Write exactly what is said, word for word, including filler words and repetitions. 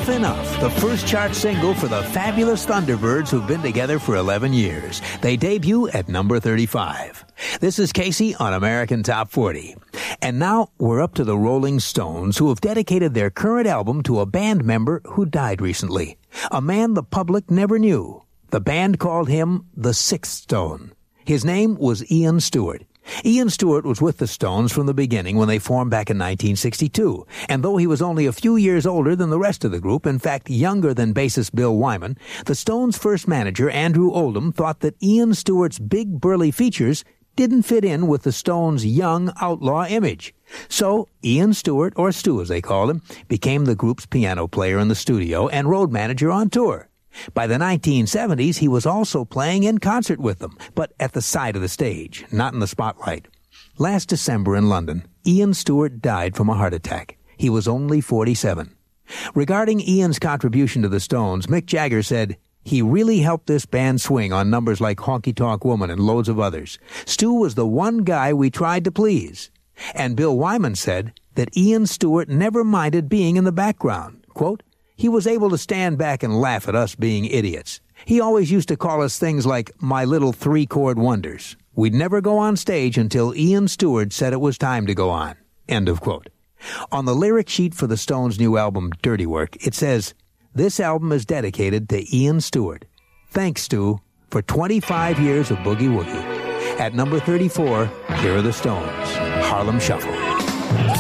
Tough Enough, the first chart single for the fabulous Thunderbirds who've been together for eleven years. They debut at number thirty-five. This is Casey on American Top forty. And now we're up to the Rolling Stones, who have dedicated their current album to a band member who died recently. A man the public never knew. The band called him the Sixth Stone. His name was Ian Stewart. Ian Stewart was with the Stones from the beginning when they formed back in nineteen sixty-two, and though he was only a few years older than the rest of the group, in fact younger than bassist Bill Wyman, the Stones' first manager, Andrew Oldham, thought that Ian Stewart's big burly features didn't fit in with the Stones' young outlaw image. So Ian Stewart, or Stu as they called him, became the group's piano player in the studio and road manager on tour. By the nineteen seventies, he was also playing in concert with them, but at the side of the stage, not in the spotlight. Last December in London, Ian Stewart died from a heart attack. He was only forty-seven. Regarding Ian's contribution to the Stones, Mick Jagger said, "He really helped this band swing on numbers like Honky Tonk Woman and loads of others. Stu was the one guy we tried to please." And Bill Wyman said that Ian Stewart never minded being in the background. Quote, "He was able to stand back and laugh at us being idiots. He always used to call us things like my little three-chord wonders. We'd never go on stage until Ian Stewart said it was time to go on." End of quote. On the lyric sheet for the Stones' new album, Dirty Work, it says, "This album is dedicated to Ian Stewart. Thanks, Stu, for twenty-five years of Boogie Woogie." At number thirty-four, here are the Stones, Harlem Shuffle.